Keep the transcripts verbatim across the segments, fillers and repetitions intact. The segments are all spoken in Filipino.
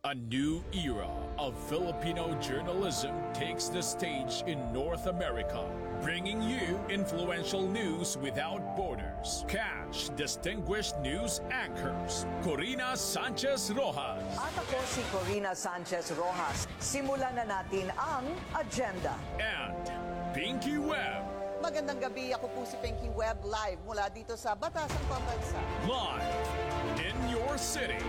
A new era of Filipino journalism takes the stage in North America, bringing you influential news without borders. Catch distinguished news anchors Corina Sanchez Rojas. At ako si Corina Sanchez Rojas. Simulan na natin ang agenda. And Pinky Webb. Magandang gabi, ako po si Pinky Webb live mula dito sa Batasang Pambansa. Live in your city.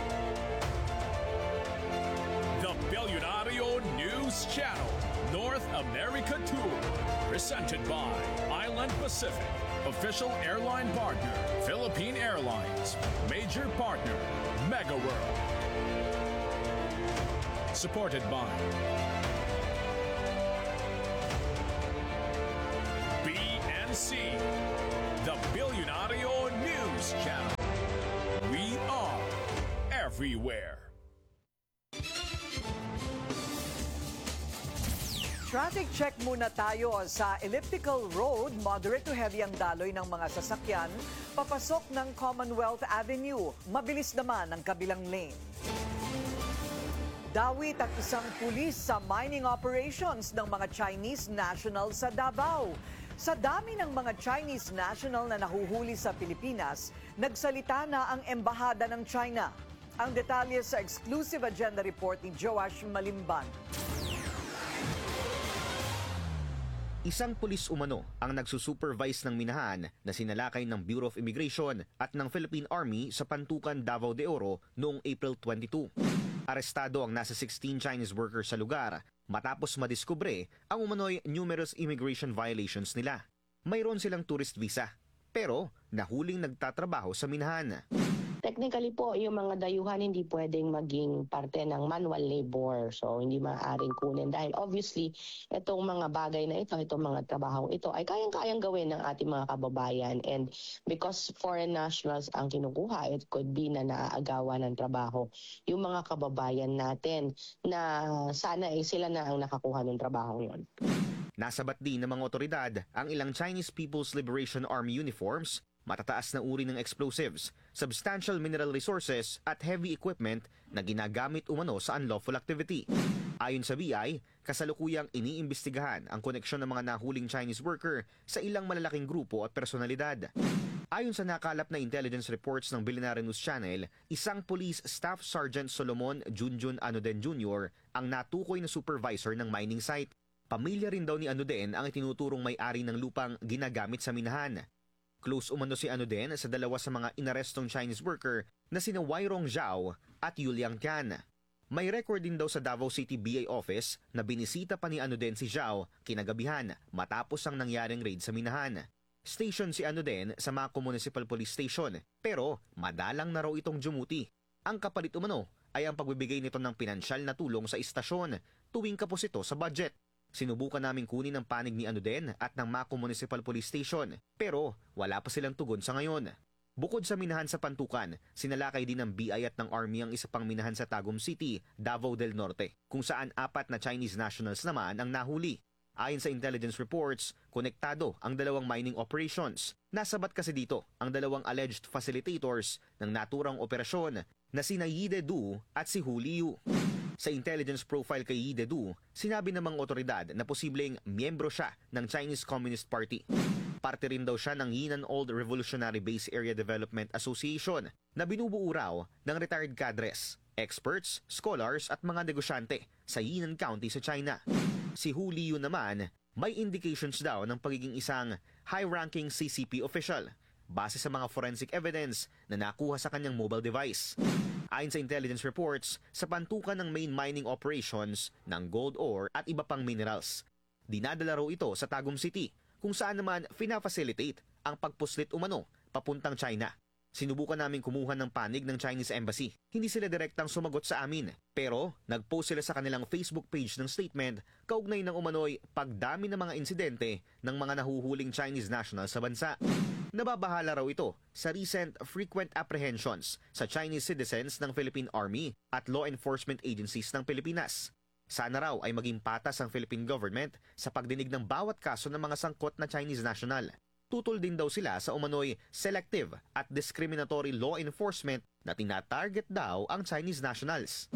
The Billionario News Channel North America Tour, presented by Island Pacific, official airline partner, Philippine Airlines, major partner, Mega World. Supported by B N C, the Billionario News Channel. We are everywhere. Traffic check muna tayo sa Elliptical Road. Moderate to heavy ang daloy ng mga sasakyan papasok ng Commonwealth Avenue. Mabilis naman ang kabilang lane. Dawit ang isang pulis sa mining operations ng mga Chinese national sa Davao. Sa dami ng mga Chinese national na nahuhuli sa Pilipinas, nagsalita na ang Embahada ng China. Ang detalye sa exclusive agenda report ni Joash Malimban. Isang pulis umano ang nagsusupervise ng minahan na sinalakay ng Bureau of Immigration at ng Philippine Army sa Pantukan, Davao de Oro noong April twenty-second. Arestado ang nasa sixteen Chinese workers sa lugar matapos madiskubre ang umano'y numerous immigration violations nila. Mayroon silang tourist visa, pero nahuling nagtatrabaho sa minahan. Technically po, yung mga dayuhan hindi pwedeng maging parte ng manual labor. So, hindi maaaring kunin. Dahil obviously, itong mga bagay na ito, itong mga trabaho ito, ay kayang-kayang gawin ng ating mga kababayan. And because foreign nationals ang kinukuha, it could be na naaagawan ng trabaho yung mga kababayan natin na sana ay sila na ang nakakuha ng trabaho yon. Nasabat din ng mga otoridad ang ilang Chinese People's Liberation Army uniforms, matataas na uri ng explosives, substantial mineral resources at heavy equipment na ginagamit umano sa unlawful activity. Ayon sa B I, kasalukuyang iniimbestigahan ang koneksyon ng mga nahuling Chinese worker sa ilang malalaking grupo at personalidad. Ayon sa nakalap na intelligence reports ng Billionaire News Channel, isang Police Staff Sergeant Solomon Junjun Anoden Junior ang natukoy na supervisor ng mining site. Pamilya rin daw ni Anoden ang itinuturong may-ari ng lupang ginagamit sa minahan. Close umano si Anoden sa dalawa sa mga inarestong Chinese worker na sina Wairong Zhao at Yuliang Tian. May record din daw sa Davao City B I office na binisita pa ni Anoden si Zhao kinagabihan matapos ang nangyaring raid sa minahan. Station si Anoden sa Mako Municipal Police Station, pero madalang na raw itong jumuti. Ang kapalit umano ay ang pagbibigay nito ng pinansyal na tulong sa istasyon tuwing kapos ito sa budget. Sinubukan naming kunin ang panig ni Anoden at ng Mako Municipal Police Station, pero wala pa silang tugon sa ngayon. Bukod sa minahan sa Pantukan, sinalakay din ng B I at ng Army ang isa pang minahan sa Tagum City, Davao del Norte, kung saan apat na Chinese nationals naman ang nahuli. Ayon sa intelligence reports, konektado ang dalawang mining operations. Nasabat kasi dito ang dalawang alleged facilitators ng naturang operasyon na sina Yide Du at si Hu Liu. Sa intelligence profile kay Yide Du, sinabi ng mga otoridad na posibleng miyembro siya ng Chinese Communist Party. Parte rin daw siya ng Yinan Old Revolutionary Base Area Development Association na binubuo raw ng retired cadres, experts, scholars at mga negosyante sa Yinan County sa China. Si Hu Liu naman, may indications daw ng pagiging isang high-ranking C C P official base sa mga forensic evidence na nakuha sa kanyang mobile device. Ayon sa intelligence reports, sa pantukan ng main mining operations ng gold ore at iba pang minerals. Dinadala raw ito sa Tagum City, kung saan naman fina-facilitate ang pagpuslit umano papuntang China. Sinubukan namin kumuha ng panig ng Chinese Embassy. Hindi sila direktang sumagot sa amin, pero nag-post sila sa kanilang Facebook page ng statement kaugnay ng umano'y pagdami ng mga insidente ng mga nahuhuling Chinese nationals sa bansa. Nababahala raw ito sa recent frequent apprehensions sa Chinese citizens ng Philippine Army at law enforcement agencies ng Pilipinas. Sana raw ay maging patas ang Philippine government sa pagdinig ng bawat kaso ng mga sangkot na Chinese national. Tutol din daw sila sa umano'y selective at discriminatory law enforcement na tinatarget daw ang Chinese nationals.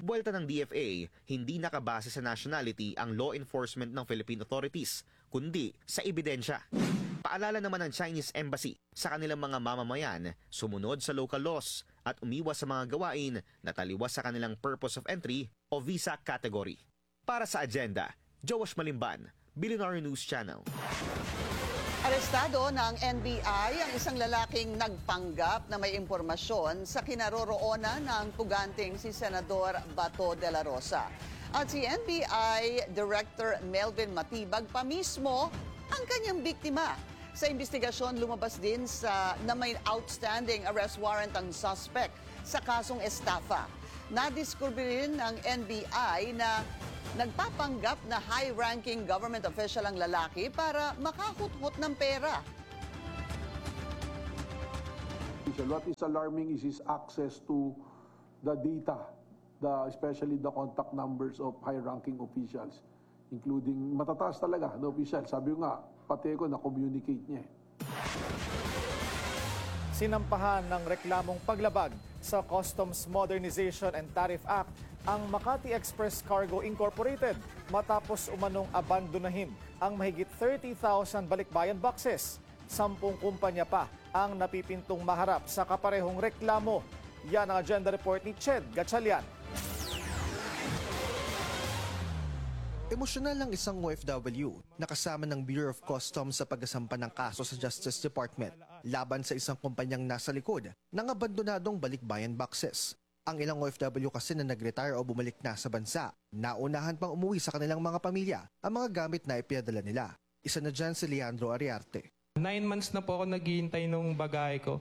Buwelta ng D F A, hindi nakabase sa nationality ang law enforcement ng Philippine authorities, kundi sa ebidensya. Paalala naman ng Chinese Embassy sa kanilang mga mamamayan, sumunod sa local laws at umiwas sa mga gawain na taliwas sa kanilang purpose of entry o visa category. Para sa Agenda, Joash Malimban, Billionaire News Channel. Arestado ng N B I ang isang lalaking nagpanggap na may impormasyon sa kinaroroonan ng puganting si Senador Bato de la Rosa. At si N B I Director Melvin Matibag pa mismo ang kanyang biktima. Sa investigasyon, lumabas din sa na may outstanding arrest warrant ang suspect sa kasong estafa. Nadiskubre rin ng N B I na nagpapanggap na high-ranking government official ang lalaki para makahuthot ng pera. What is alarming is his access to the data, the, especially the contact numbers of high-ranking officials, including matataas talaga na official. Sabi ko nga, pati ko na-communicate niya. Sinampahan ng reklamong paglabag sa Customs Modernization and Tariff Act ang Makati Express Cargo Incorporated matapos umanong abandonahin ang mahigit thirty thousand balikbayan boxes. Sampung kumpanya pa ang napipintong maharap sa kaparehong reklamo. Yan ang agenda report ni Ched Gatchalian. Emosyonal ng isang O F W na kasama ng Bureau of Customs sa pagsasampa ng kaso sa Justice Department laban sa isang kumpanyang nasa likod ng abandonadong balikbayan boxes. Ang ilang O F W kasi na nag-retire o bumalik na sa bansa, naunahan pang umuwi sa kanilang mga pamilya ang mga gamit na ipinadala nila. Isa na dyan si Leandro Ariarte. Nine months na po ako naghihintay nung bagahe ko.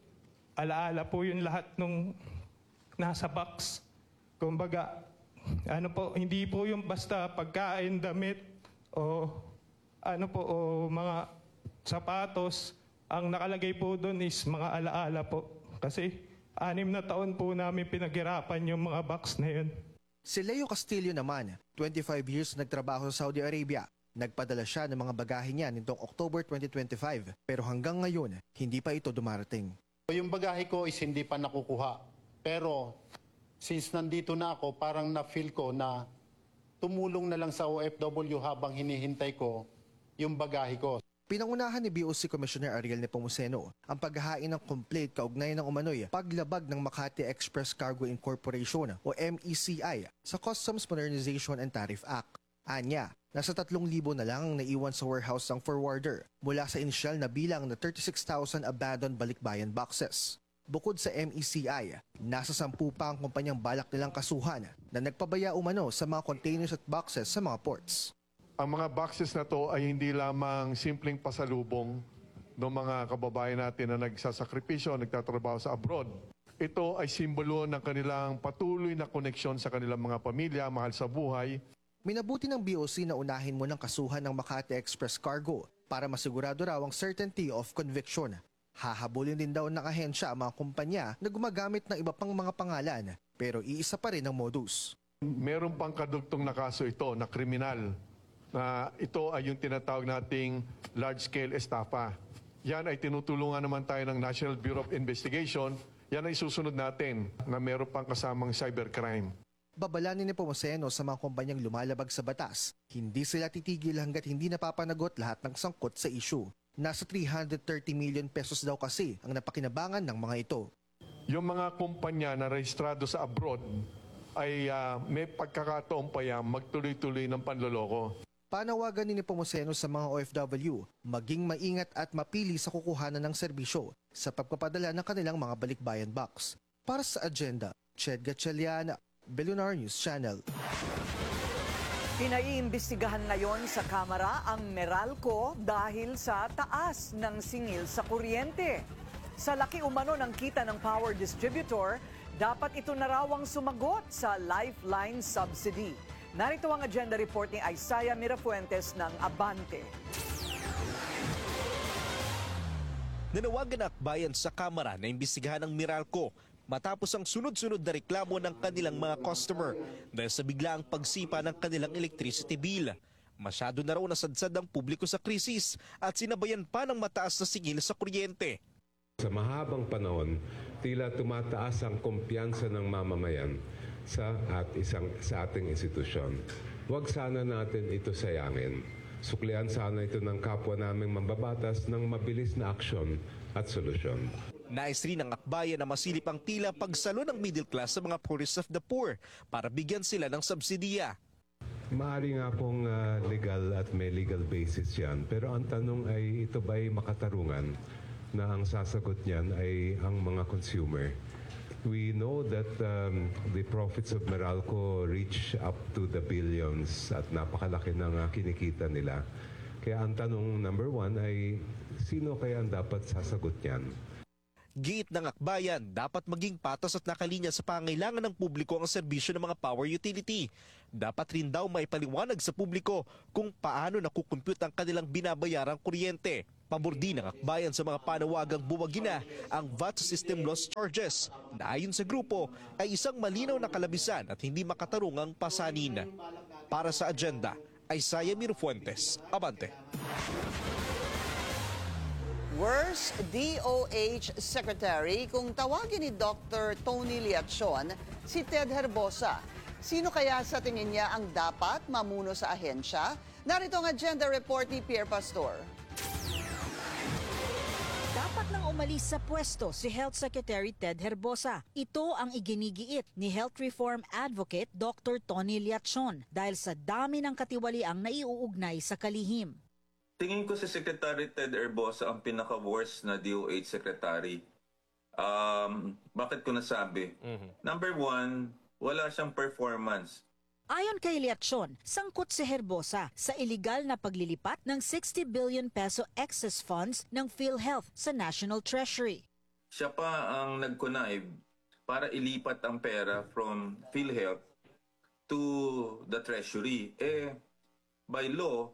Alaala po yung lahat nung nasa box. Kumbaga, ano po, hindi po yung basta pagkain, damit, o ano po, o mga sapatos. Ang nakalagay po doon is mga alaala po. Kasi anim na taon po namin pinaghirapan yung mga box na yun. Si Leo Castillo naman, twenty-five years nagtrabaho sa Saudi Arabia. Nagpadala siya ng mga bagahe niya nitong October twenty twenty-five pero hanggang ngayon, hindi pa ito dumarating. Yung bagahe ko is hindi pa nakukuha. Pero since nandito na ako, parang na-feel ko na tumulong na lang sa O F W habang hinihintay ko yung bagahe ko. Pinangunahan ni B O C Commissioner Ariel Nepomuceno ang paghahain ng complaint kaugnay ng umano'y paglabag ng Makati Express Cargo Incorporation o M E C I sa Customs Modernization and Tariff Act. Anya, nasa tatlong libo na lang ang naiwan sa warehouse ng forwarder mula sa inisyal na bilang na thirty-six thousand abandoned balikbayan boxes. Bukod sa M E C I, nasa sampu pa ang kumpanyang balak nilang kasuhan na nagpabaya umano sa mga containers at boxes sa mga ports. Ang mga boxes na to ay hindi lamang simpleng pasalubong ng mga kababayan natin na nagsasakripisyo, nagtatrabaho sa abroad. Ito ay simbolo ng kanilang patuloy na koneksyon sa kanilang mga pamilya, mahal sa buhay. Minabuti ng B O C na unahin mo ng kasuhan ng Makati Express Cargo para masigurado raw ang certainty of conviction. Hahabulin din daw ng ahensya ang mga kumpanya na gumagamit ng iba pang mga pangalan pero iisa pa rin ang modus. Meron pang kadugtong na kaso ito na kriminal. Na ito ay yung tinatawag nating large-scale estafa. Yan ay tinutulungan naman tayo ng National Bureau of Investigation. Yan ay susunod natin na meron pang kasamang cybercrime. Babala ni Nepomuceno sa mga kumpanyang lumalabag sa batas. Hindi sila titigil hanggat hindi napapanagot lahat ng sangkot sa issue. Nasa three hundred thirty million pesos daw kasi ang napakinabangan ng mga ito. Yung mga kumpanya na rehistrado sa abroad ay uh, may pagkakataon pa yan magtuloy-tuloy ng panloloko. Panawagan ni Nepomuceno sa mga O F W maging maingat at mapili sa kukuhanan ng serbisyo sa pagpapadala ng kanilang mga balikbayan box. Para sa Agenda, Ched Gatchalian, Billionaire News Channel. Pinaiimbestigahan ngayon sa Kamara ang Meralco dahil sa taas ng singil sa kuryente. Sa laki umano ng kita ng power distributor, dapat ito na raw ang sumagot sa lifeline subsidy. Narito ang agenda report ni Isaiah Mirafuentes ng Abante. Nanawagan ang akbayan sa Kamara na imbestigahan ng Meralco matapos ang sunod-sunod na reklamo ng kanilang mga customer dahil sa biglaang pagsipa ng kanilang electricity bill. Masyado na raw nasadsad ang publiko sa krisis at sinabayan pa ng mataas na singil sa kuryente. Sa mahabang panahon, tila tumataas ang kumpiyansa ng mamamayan sa at isang sa ating institusyon. Huwag sana natin ito sayangin. Suklian sana ito ng kapwa naming mambabatas ng mabilis na aksyon at solusyon. Nais rin ng akbayan na masilip ang tila pagsalo ng middle class sa mga poorest of the poor para bigyan sila ng subsidiya. Maaari nga pong uh, legal at may legal basis yan. Pero ang tanong ay ito ba ay makatarungan na ang sasagot niyan ay ang mga consumer. We know that um, the profits of Meralco reach up to the billions at napakalaki ng uh, kinikita nila. Kaya ang tanong number one ay sino kaya ang dapat sasagot niyan? Giit ng akbayan, dapat maging patas at nakalinya sa pangailangan ng publiko ang serbisyo ng mga power utility. Dapat rin daw may paliwanag sa publiko kung paano nakukumpute ang kanilang binabayarang kuryente. Pabor din ng akbayan sa mga panawagang buwagin na ang V A T system loss charges na ayon sa grupo ay isang malinaw na kalabisan at hindi makatarungang pasanin. Para sa agenda, Isaiah Mirofuentes, Abante. Worst D O H Secretary kung tawagin ni Doctor Tony Liachon si Ted Herbosa. Sino kaya sa tingin niya ang dapat mamuno sa ahensya? Narito ang agenda report ni Pierre Pastor. Dapat nang umalis sa pwesto si Health Secretary Ted Herbosa. Ito ang iginigiit ni Health Reform Advocate Doctor Tony Liachon dahil sa dami ng katiwaliang naiuugnay sa kalihim. Tingin ko si Secretary Ted Herbosa ang pinaka-worst na D O H Secretary. Um, bakit ko nasabi? Mm-hmm. Number one, wala siyang performance. Ayon kay Liachon, sangkot si Herbosa sa iligal na paglilipat ng sixty billion peso excess funds ng PhilHealth sa National Treasury. Siya pa ang nag-connive para ilipat ang pera from PhilHealth to the Treasury. Eh, by law,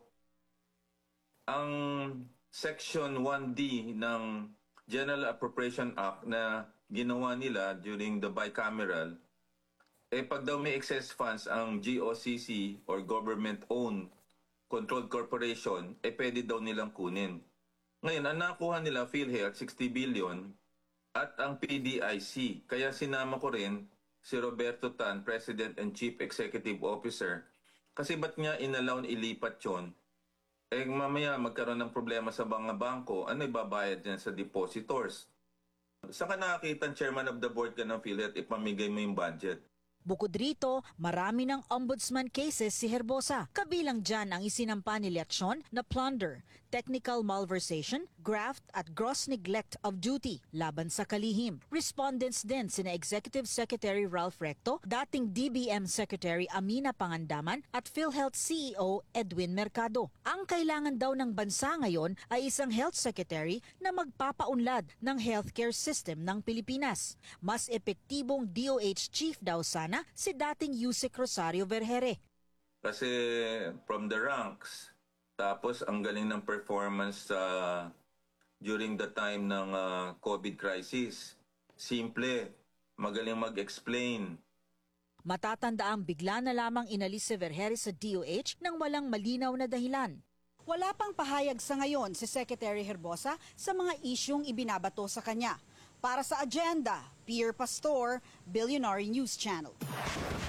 ang Section one D ng General Appropriation Act na ginawa nila during the bicameral, eh pag daw may excess funds ang G O C C or government-owned controlled corporation, eh pwede daw nilang kunin. Ngayon, ang nakuha nila PhilHealth, sixty billion, at ang P D I C. Kaya sinama ko rin si Roberto Tan, President and Chief Executive Officer. Kasi ba't niya inalaw ilipat yun? Eh mamaya magkaroon ng problema sa mga bangko, ano ibabayad niyan sa depositors? Saan ka nakakita ang chairman of the board ka ng PhilHealth ipamigay mo yung budget? Bukod rito, marami ng ombudsman cases si Herbosa. Kabilang dyan ang isinampa ni Liachon na plunder, technical malversation, graft at gross neglect of duty laban sa kalihim. Respondents din sina Executive Secretary Ralph Recto, dating D B M Secretary Amina Pangandaman at PhilHealth C E O Edwin Mercado. Ang kailangan daw ng bansa ngayon ay isang health secretary na magpapaunlad ng healthcare system ng Pilipinas. Mas epektibong D O H chief daw sana si dating Yusek Rosario Vergere. Kasi from the ranks, tapos ang galing ng performance uh, during the time ng uh, COVID crisis. Simple, magaling mag-explain. Matatandaang bigla na lamang inalis si Vergere sa D O H nang walang malinaw na dahilan. Wala pang pahayag sa ngayon si Secretary Herbosa sa mga isyung ibinabato sa kanya. Para sa agenda, Pierre Pastor, Billionaire News Channel.